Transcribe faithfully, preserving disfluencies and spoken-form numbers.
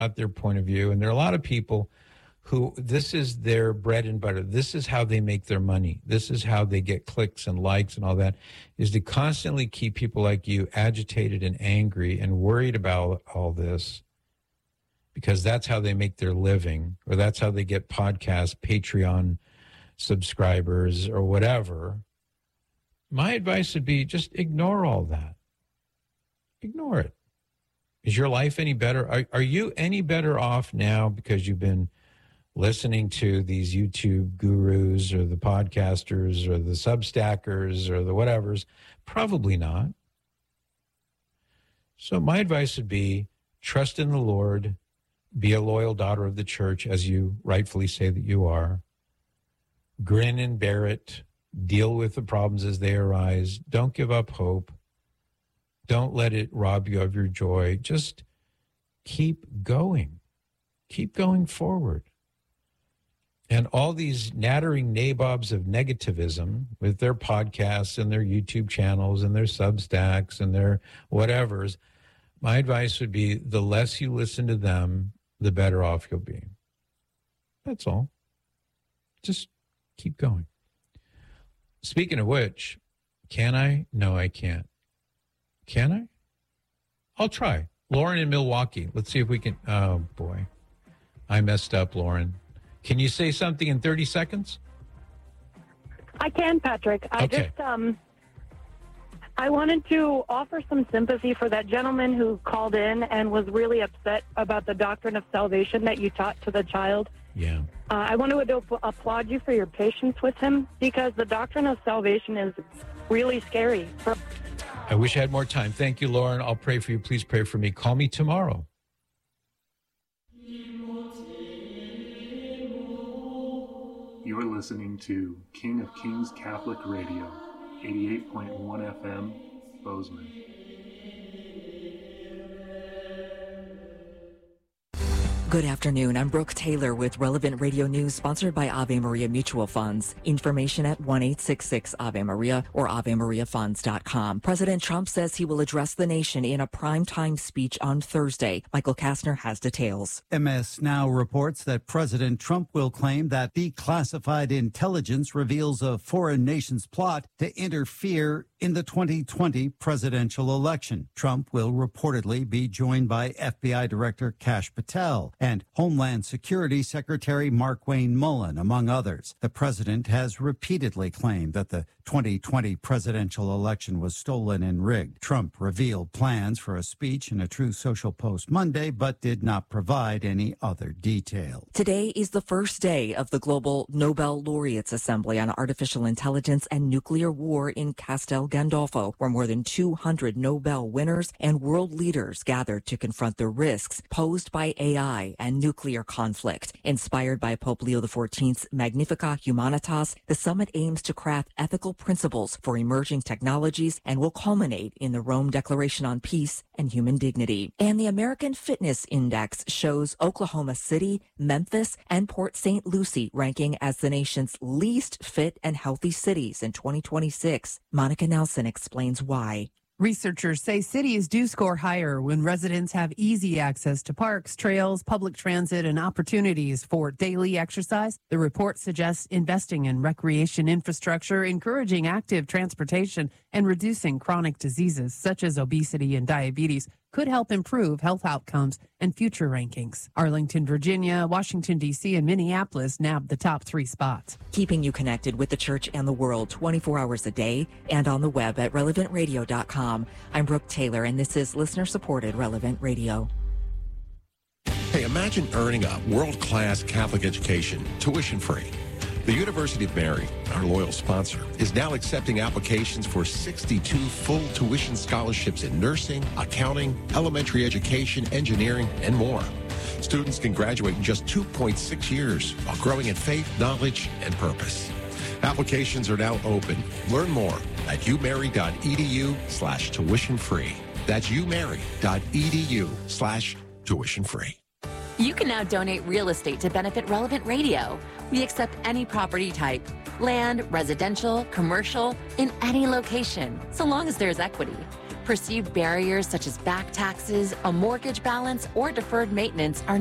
not their point of view. And there are a lot of people who this is their bread and butter. This is how they make their money. This is how they get clicks and likes and all that, is to constantly keep people like you agitated and angry and worried about all this, because that's how they make their living, or that's how they get podcast, Patreon subscribers or whatever. My advice would be just ignore all that. Ignore it. Is your life any better? Are, are you any better off now because you've been listening to these YouTube gurus or the podcasters or the Substackers or the whatevers? Probably not. So my advice would be trust in the Lord, be a loyal daughter of the church, as you rightfully say that you are. Grin and bear it. Deal with the problems as they arise. Don't give up hope. Don't let it rob you of your joy. Just keep going. Keep going forward. And all these nattering nabobs of negativism with their podcasts and their YouTube channels and their Substacks and their whatevers, my advice would be the less you listen to them, the better off you'll be. That's all. Just keep going. Speaking of which, can I? No, I can't. Can I? I'll try. Lauren in Milwaukee. Let's see if we can. Oh, boy. I messed up, Lauren. Can you say something in thirty seconds? I can, Patrick. I okay. just, um, I wanted to offer some sympathy for that gentleman who called in and was really upset about the doctrine of salvation that you taught to the child. Yeah. Uh, I want to applaud you for your patience with him, because the doctrine of salvation is really scary. For- I wish I had more time. Thank you, Lauren. I'll pray for you. Please pray for me. Call me tomorrow. You are listening to King of Kings Catholic Radio, eighty-eight point one F M, Bozeman. Good afternoon. I'm Brooke Taylor with Relevant Radio News, sponsored by Ave Maria Mutual Funds. Information at one eight six six Ave Maria or ave maria funds dot com. President Trump says he will address the nation in a primetime speech on Thursday. Michael Kastner has details. M S Now reports that President Trump will claim that declassified intelligence reveals a foreign nation's plot to interfere in the twenty twenty presidential election. Trump will reportedly be joined by F B I Director Kash Patel and Homeland Security Secretary Markwayne Mullin, among others. The president has repeatedly claimed that the twenty twenty presidential election was stolen and rigged. Trump revealed plans for a speech in a Truth Social post Monday, but did not provide any other detail. Today is the first day of the Global Nobel Laureates Assembly on Artificial Intelligence and Nuclear War in Castel Gandolfo, where more than two hundred Nobel winners and world leaders gathered to confront the risks posed by A I and nuclear conflict. Inspired by Pope Leo the fourteenth's Magnificat Humanitas, the summit aims to craft ethical principles for emerging technologies and will culminate in the Rome Declaration on Peace and Human Dignity. And the American Fitness Index shows Oklahoma City, Memphis, and Port Saint Lucie ranking as the nation's least fit and healthy cities in twenty twenty-six. Monica Nelson explains why. Researchers say cities do score higher when residents have easy access to parks, trails, public transit, and opportunities for daily exercise. The report suggests investing in recreation infrastructure, encouraging active transportation, and reducing chronic diseases such as obesity and diabetes could help improve health outcomes and future rankings. Arlington, Virginia, Washington, D C, and Minneapolis nabbed the top three spots. Keeping you connected with the church and the world twenty-four hours a day and on the web at relevant radio dot com. I'm Brooke Taylor, and this is listener-supported Relevant Radio. Hey, imagine earning a world-class Catholic education, tuition-free. The University of Mary, our loyal sponsor, is now accepting applications for sixty-two full tuition scholarships in nursing, accounting, elementary education, engineering, and more. Students can graduate in just two point six years while growing in faith, knowledge, and purpose. Applications are now open. Learn more at umary.edu slash tuition free. That's umary.edu slash tuition free. You can now donate real estate to benefit Relevant Radio. We accept any property type, land, residential, commercial, in any location, so long as there's equity. Perceived barriers such as back taxes, a mortgage balance, or deferred maintenance are